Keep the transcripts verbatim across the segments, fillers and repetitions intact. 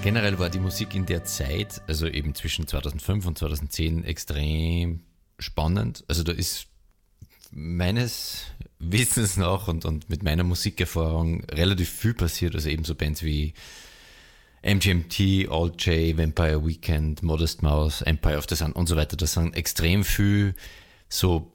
Generell war die Musik in der Zeit, also eben zwischen zweitausendfünf und zweitausendzehn, extrem spannend. Also da ist meines Wissens nach und, und mit meiner Musikerfahrung relativ viel passiert. Also eben so Bands wie M G M T, Alt J, Vampire Weekend, Modest Mouse, Empire of the Sun und so weiter. Da sind extrem viel so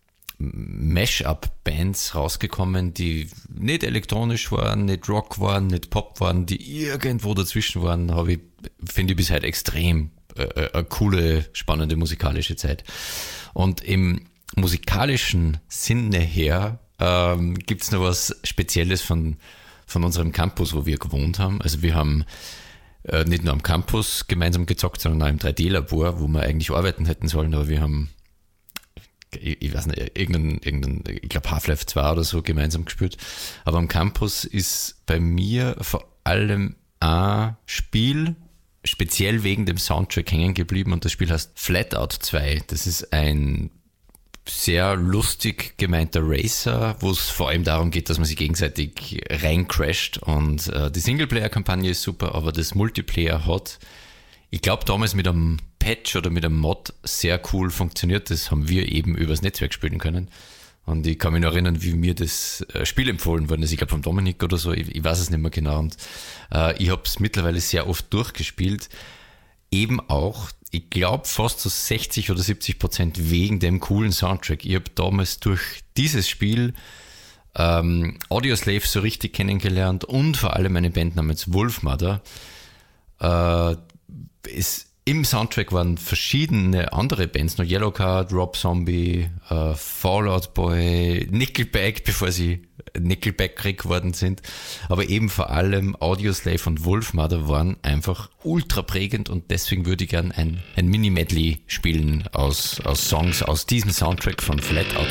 Mash-up-Bands rausgekommen, die nicht elektronisch waren, nicht Rock waren, nicht Pop waren, die irgendwo dazwischen waren, habe ich, finde ich bis heute extrem äh, eine coole, spannende musikalische Zeit. Und im musikalischen Sinne her ähm, gibt es noch was Spezielles von, von unserem Campus, wo wir gewohnt haben. Also wir haben äh, nicht nur am Campus gemeinsam gezockt, sondern auch im drei D-Labor, wo wir eigentlich arbeiten hätten sollen, aber wir haben Ich, ich weiß nicht, irgendein, irgendein, ich glaube Half-Life zwei oder so gemeinsam gespielt. Aber am Campus ist bei mir vor allem ein Spiel speziell wegen dem Soundtrack hängen geblieben und das Spiel heißt Flatout zwei. Das ist ein sehr lustig gemeinter Racer, wo es vor allem darum geht, dass man sich gegenseitig reincrasht und äh, die Singleplayer-Kampagne ist super, aber das Multiplayer hat, ich glaube damals mit einem Patch oder mit einem Mod sehr cool funktioniert. Das haben wir eben übers Netzwerk spielen können. Und ich kann mich noch erinnern, wie mir das Spiel empfohlen worden ist. Ich glaube vom Dominik oder so, ich, ich weiß es nicht mehr genau. Und äh, ich habe es mittlerweile sehr oft durchgespielt. Eben auch, ich glaube fast so sechzig oder siebzig Prozent wegen dem coolen Soundtrack. Ich habe damals durch dieses Spiel ähm, Audioslave so richtig kennengelernt und vor allem eine Band namens Wolfmother. Äh, ist Im Soundtrack waren verschiedene andere Bands, noch Yellowcard, Rob Zombie, äh, Fall Out Boy, Nickelback, bevor sie Nickelback geworden sind. Aber eben vor allem Audioslave und Wolfmother waren einfach ultra prägend und deswegen würde ich gern ein, ein Mini-Medley spielen aus, aus Songs aus diesem Soundtrack von Flatout